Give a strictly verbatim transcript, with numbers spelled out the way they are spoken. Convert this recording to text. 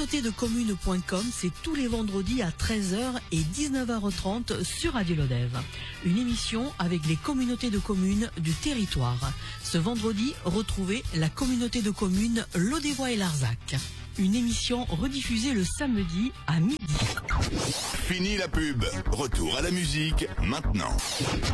communauté de communes point com, c'est tous les vendredis à treize heures et dix-neuf heures trente sur Radio Lodève. Une émission avec les communautés de communes du territoire. Ce vendredi, retrouvez la communauté de communes Lodévois et Larzac. Une émission rediffusée le samedi à midi. Fini la pub. Retour à la musique maintenant.